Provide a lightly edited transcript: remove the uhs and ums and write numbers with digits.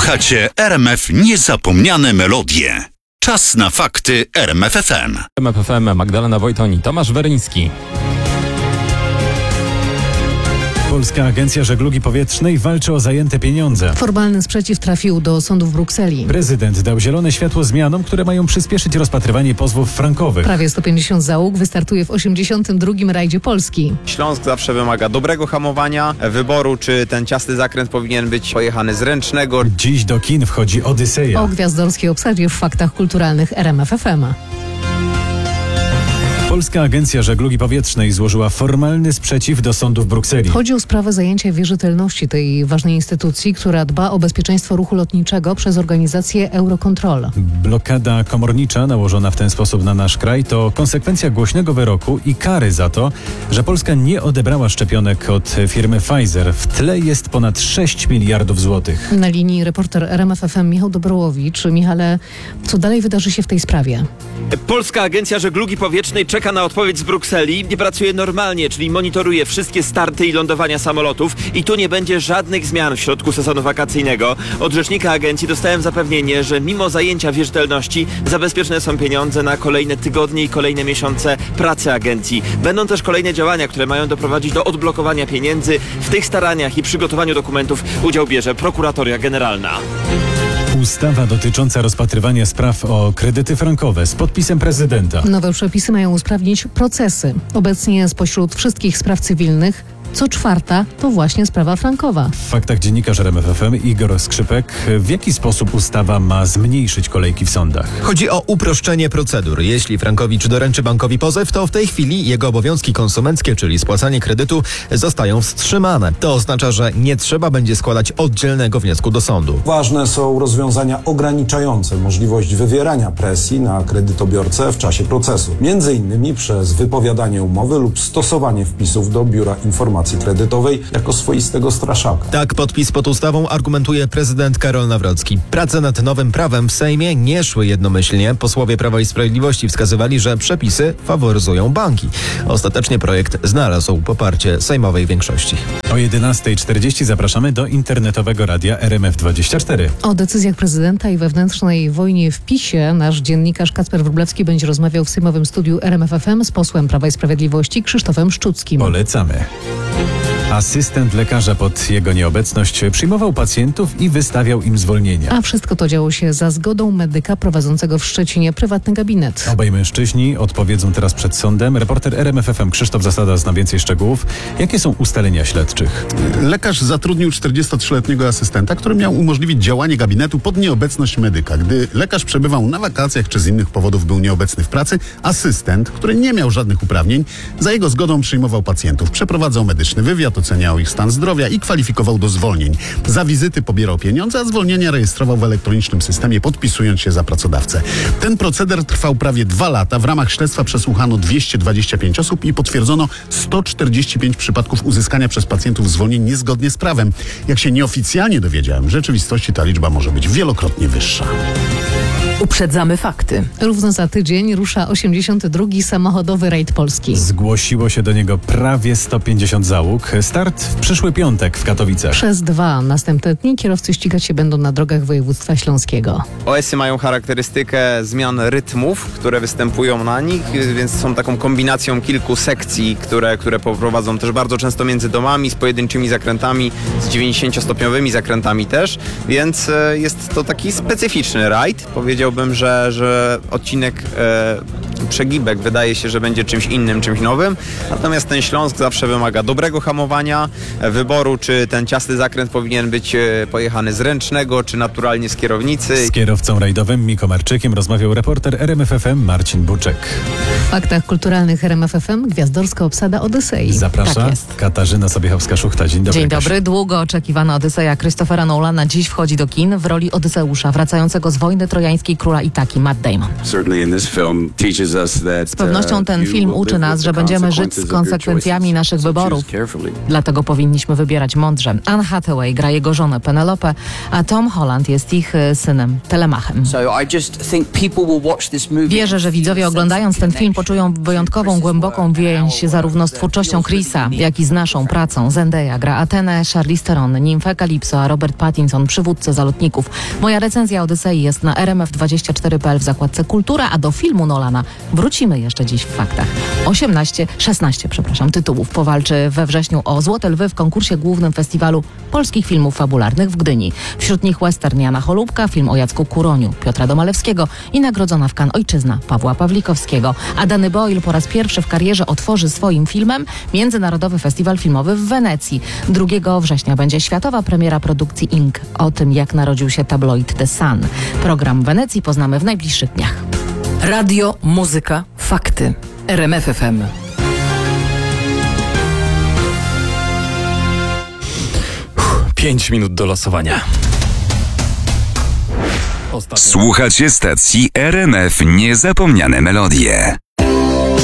Słuchacie RMF Niezapomniane melodie. Czas na fakty RMF FM. RMF FM, Magdalena Wojton i Tomasz Weryński. Polska Agencja Żeglugi Powietrznej walczy o zajęte pieniądze. Formalny sprzeciw trafił do sądu w Brukseli. Prezydent dał zielone światło zmianom, które mają przyspieszyć rozpatrywanie pozwów frankowych. Prawie 150 załóg wystartuje w 82. rajdzie Polski. Śląsk zawsze wymaga dobrego hamowania, wyboru, czy ten ciasny zakręt powinien być pojechany z ręcznego. Dziś do kin wchodzi Odyseja. O gwiazdorskiej obsadzie w faktach kulturalnych RMF FM. Polska Agencja Żeglugi Powietrznej złożyła formalny sprzeciw do sądu w Brukseli. Chodzi o sprawę zajęcia wierzytelności tej ważnej instytucji, która dba o bezpieczeństwo ruchu lotniczego przez organizację Eurocontrol. Blokada komornicza nałożona w ten sposób na nasz kraj to konsekwencja głośnego wyroku i kary za to, że Polska nie odebrała szczepionek od firmy Pfizer. W tle jest ponad 6 miliardów złotych. Na linii reporter RMF FM Michał Dobrołowicz. Michale, co dalej wydarzy się w tej sprawie? Polska Agencja Żeglugi Powietrznej czeka na odpowiedź z Brukseli. Nie pracuje normalnie, czyli monitoruje wszystkie starty i lądowania samolotów i tu nie będzie żadnych zmian w środku sezonu wakacyjnego. Od rzecznika agencji dostałem zapewnienie, że mimo zajęcia wierzytelności zabezpieczone są pieniądze na kolejne tygodnie i kolejne miesiące pracy agencji. Będą też kolejne działania, które mają doprowadzić do odblokowania pieniędzy. W tych staraniach i przygotowaniu dokumentów udział bierze Prokuratoria Generalna. Ustawa dotycząca rozpatrywania spraw o kredyty frankowe z podpisem prezydenta. Nowe przepisy mają usprawnić procesy. Obecnie spośród wszystkich spraw cywilnych co czwarta to właśnie sprawa frankowa. W faktach dziennikarz RMF FM Igor Skrzypek. W jaki sposób ustawa ma zmniejszyć kolejki w sądach? Chodzi o uproszczenie procedur. Jeśli Frankowicz doręczy bankowi pozew, to w tej chwili jego obowiązki konsumenckie, czyli spłacanie kredytu, zostają wstrzymane. To oznacza, że nie trzeba będzie składać oddzielnego wniosku do sądu. Ważne są rozwiązania ograniczające możliwość wywierania presji na kredytobiorcę w czasie procesu. Między innymi przez wypowiadanie umowy lub stosowanie wpisów do Biura Informacji Kredytowej jako swoistego straszaka. Tak podpis pod ustawą argumentuje prezydent Karol Nawrocki. Prace nad nowym prawem w Sejmie nie szły jednomyślnie. Posłowie Prawa i Sprawiedliwości wskazywali, że przepisy faworyzują banki. Ostatecznie projekt znalazł poparcie sejmowej większości. O 11:40 zapraszamy do internetowego radia RMF24. O decyzjach prezydenta i wewnętrznej wojnie w PiS-ie nasz dziennikarz Kacper Wróblewski będzie rozmawiał w sejmowym studiu RMF FM z posłem Prawa i Sprawiedliwości Krzysztofem Szczuckim. Polecamy. Asystent lekarza pod jego nieobecność przyjmował pacjentów i wystawiał im zwolnienia. A wszystko to działo się za zgodą medyka prowadzącego w Szczecinie prywatny gabinet. Obaj mężczyźni odpowiedzą teraz przed sądem. Reporter RMF FM Krzysztof Zasada zna więcej szczegółów. Jakie są ustalenia śledczych? Lekarz zatrudnił 43-letniego asystenta, który miał umożliwić działanie gabinetu pod nieobecność medyka. Gdy lekarz przebywał na wakacjach czy z innych powodów był nieobecny w pracy, asystent, który nie miał żadnych uprawnień, za jego zgodą przyjmował pacjentów, przeprowadzał medyczny wywiad, oceniał ich stan zdrowia i kwalifikował do zwolnień. Za wizyty pobierał pieniądze, a zwolnienia rejestrował w elektronicznym systemie, podpisując się za pracodawcę. Ten proceder trwał prawie 2 lata. W ramach śledztwa przesłuchano 225 osób i potwierdzono 145 przypadków uzyskania przez pacjentów zwolnień niezgodnie z prawem. Jak się nieoficjalnie dowiedziałem, w rzeczywistości ta liczba może być wielokrotnie wyższa. Uprzedzamy fakty. Równo za tydzień rusza 82. samochodowy rajd Polski. Zgłosiło się do niego prawie 150 załóg. Start w przyszły piątek w Katowicach. Przez 2 następne dni kierowcy ścigać się będą na drogach województwa śląskiego. OS-y mają charakterystykę zmian rytmów, które występują na nich, więc są taką kombinacją kilku sekcji, które poprowadzą też bardzo często między domami, z pojedynczymi zakrętami, z 90-stopniowymi zakrętami też, więc jest to taki specyficzny rajd. Powiedziałbym, że odcinek przegibek wydaje się, że będzie czymś innym, czymś nowym. Natomiast ten Śląsk zawsze wymaga dobrego hamowania, wyboru, czy ten ciasny zakręt powinien być pojechany z ręcznego, czy naturalnie z kierownicy. Z kierowcą rajdowym Miko Marczykiem rozmawiał reporter RMF FM Marcin Buczek. W faktach kulturalnych RMF FM gwiazdorska obsada Odysei. Zaprasza Tak jest. Katarzyna Sobiechowska-Szuchta. Dzień dobry. Dzień dobry. Kasiu. Długo oczekiwana Odyseja Christophera Nolana dziś wchodzi do kin w roli Odyseusza, wracającego z wojny trojańskiej króla Itaki, Matt Damon. Z pewnością ten film uczy nas, że będziemy żyć z konsekwencjami naszych wyborów. Dlatego powinniśmy wybierać mądrze. Anne Hathaway gra jego żonę Penelope, a Tom Holland jest ich synem Telemachem. Wierzę, że widzowie oglądając ten film poczują wyjątkową, głęboką więź zarówno z twórczością Chrisa, jak i z naszą pracą. Zendaya gra Athenę, Charlize Theron, nimfę Calypso, a Robert Pattinson, przywódcę zalotników. Moja recenzja Odysei jest na rmf24.pl w zakładce Kultura, a do filmu Nolana wrócimy jeszcze dziś w faktach. 16 tytułów powalczy we wrześniu o Złote Lwy w konkursie głównym Festiwalu Polskich Filmów Fabularnych w Gdyni. Wśród nich western Jana Cholubka, film o Jacku Kuroniu, Piotra Domalewskiego i nagrodzona w Cannes Ojczyzna Pawła Pawlikowskiego. A Danny Boyle po raz pierwszy w karierze otworzy swoim filmem Międzynarodowy Festiwal Filmowy w Wenecji. 2 września będzie światowa premiera produkcji Ink. O tym, jak narodził się tabloid The Sun. Program w Wenecji poznamy w najbliższych dniach. Radio, muzyka, fakty. RMF FM. Pięć minut do losowania. Słuchacie stacji RMF Niezapomniane Melodie.